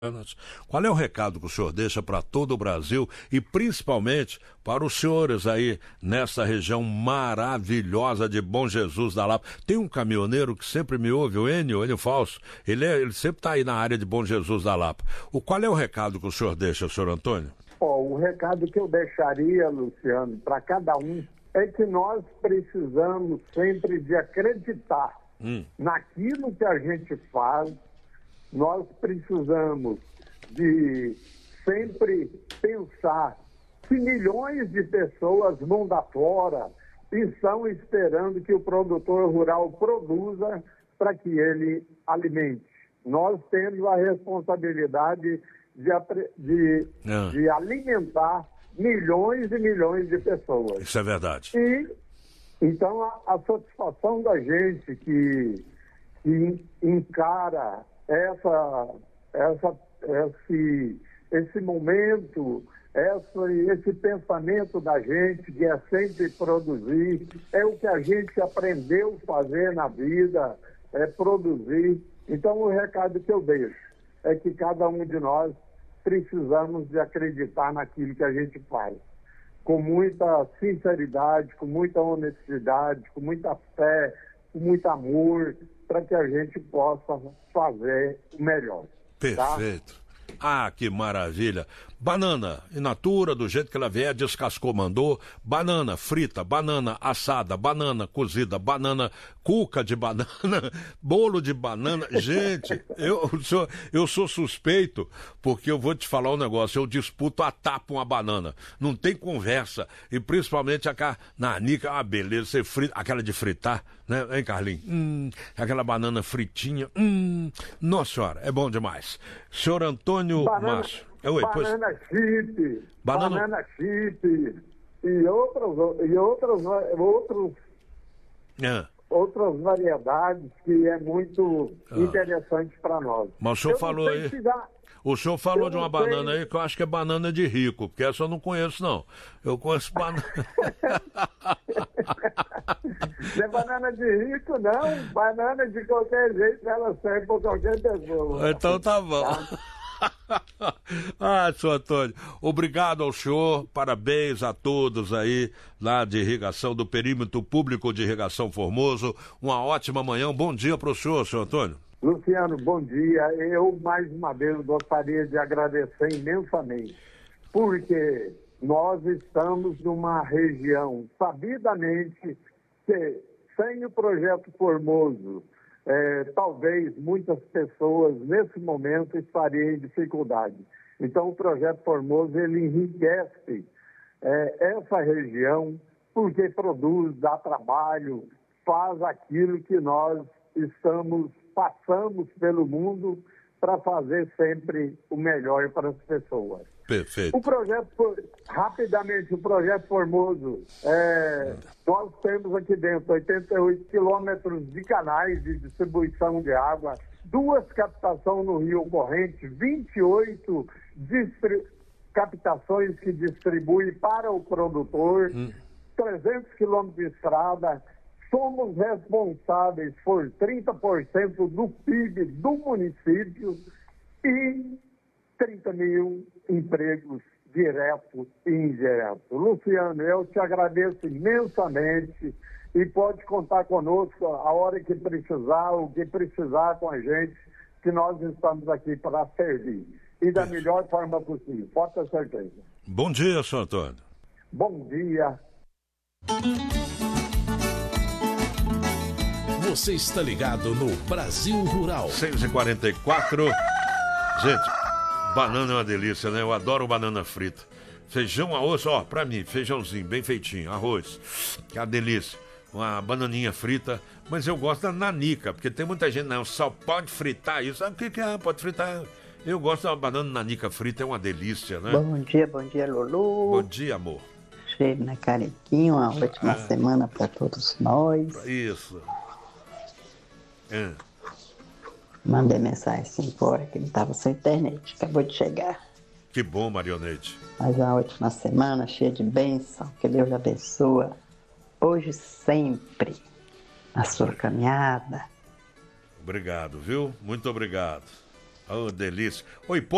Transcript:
Qual é o recado que o senhor deixa para todo o Brasil e principalmente para os senhores aí nessa região maravilhosa de Bom Jesus da Lapa? Tem um caminhoneiro que sempre me ouve, o Enio Falso, ele sempre está aí na área de Bom Jesus da Lapa. Qual é o recado que o senhor deixa, senhor Antônio? O recado que eu deixaria, Luciano, para cada um é que nós precisamos sempre de acreditar naquilo que a gente faz. Nós precisamos de sempre pensar que milhões de pessoas mundo afora estão esperando que o produtor rural produza para que ele alimente. Nós temos a responsabilidade de alimentar milhões e milhões de pessoas. Isso é verdade. E, então, a satisfação da gente que encara esse momento, esse pensamento da gente que é sempre produzir, é o que a gente aprendeu a fazer na vida, é produzir. Então o recado que eu deixo é que cada um de nós precisamos de acreditar naquilo que a gente faz, com muita sinceridade, com muita honestidade, com muita fé, com muito amor, para que a gente possa fazer o melhor. Perfeito. Tá? Ah, que maravilha. Banana in natura, do jeito que ela vier, descascou, mandou. Banana frita, banana assada, banana cozida, banana cuca de banana, bolo de banana. Gente, eu sou suspeito, porque eu vou te falar um negócio, eu disputo a tapa uma banana. Não tem conversa. E principalmente a nanica, uma beleza, você frita, aquela de fritar, né, hein, Carlinhos? Aquela banana fritinha. Nossa senhora, é bom demais. Senhor Antônio Márcio. Banana chip, banana chip e outras variedades que é muito interessante para nós. Mas o senhor falou aí. O senhor falou de uma banana aí que eu acho que é banana de rico, porque essa eu não conheço, não. Eu conheço banana. Não é banana de rico, não. Banana de qualquer jeito, ela serve para qualquer pessoa. Então tá bom. Ah, senhor Antônio, obrigado ao senhor, parabéns a todos aí lá de irrigação, do perímetro público de irrigação Formoso. Uma ótima manhã, um bom dia para o senhor Antônio. Luciano, bom dia. Eu, mais uma vez, gostaria de agradecer imensamente, porque nós estamos numa região, sabidamente, que sem o projeto Formoso, talvez muitas pessoas, nesse momento, estariam em dificuldade. Então, o projeto Formoso, ele enriquece essa região, porque produz, dá trabalho, faz aquilo que nós passamos pelo mundo para fazer sempre o melhor para as pessoas. Perfeito. Rapidamente, o projeto Formoso, nós temos aqui dentro 88 quilômetros de canais de distribuição de água, 2 captações no Rio Corrente, 28 captações que distribuem para o produtor, 300 quilômetros de estrada. Somos responsáveis por 30% do PIB do município e 30 mil empregos diretos e indiretos. Luciano, eu te agradeço imensamente e pode contar conosco a hora que precisar, o que precisar com a gente, que nós estamos aqui para servir. E da melhor forma possível, pode ter certeza. Bom dia, senhor Antônio. Bom dia. Você está ligado no Brasil Rural. 6h44. Gente, banana é uma delícia, né? Eu adoro banana frita. Feijão, arroz, pra mim, feijãozinho, bem feitinho, arroz. Que é uma delícia. Uma bananinha frita. Mas eu gosto da nanica, porque tem muita gente, não, só pode fritar isso. O que é? Pode fritar. Eu gosto da banana nanica frita, é uma delícia, né? Bom dia, Lulu. Bom dia, amor. Cheiro na carequinha, uma ótima semana para todos nós. Isso. Mandei mensagem 5 horas que ele estava sem internet, acabou de chegar. Que bom, Marionete. Mas uma ótima semana, cheia de bênção, que Deus lhe abençoe. Hoje sempre, na sua caminhada. Obrigado, viu? Muito obrigado. Oh, delícia. Oi,